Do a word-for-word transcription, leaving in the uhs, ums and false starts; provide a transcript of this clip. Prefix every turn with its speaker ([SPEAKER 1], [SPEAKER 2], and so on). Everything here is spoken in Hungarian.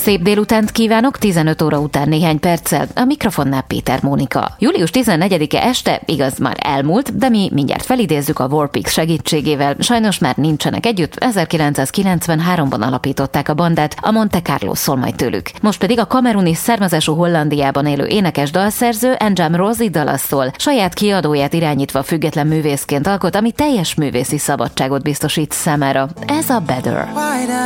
[SPEAKER 1] Szép délutánt kívánok, tizenöt óra után néhány perccel, a mikrofonnál Péter Mónika. július tizennegyedike este, igaz már elmúlt, de mi mindjárt felidézzük a Warpix segítségével, sajnos már nincsenek együtt, ezerkilencszázkilencvenháromban alapították a bandát, a Monte Carlo szól majd tőlük. Most pedig a kameruni származású Hollandiában élő énekes dalszerző Anjam Rosie dala szól, saját kiadóját irányítva független művészként alkot, ami teljes művészi szabadságot biztosít számára. Ez a Better.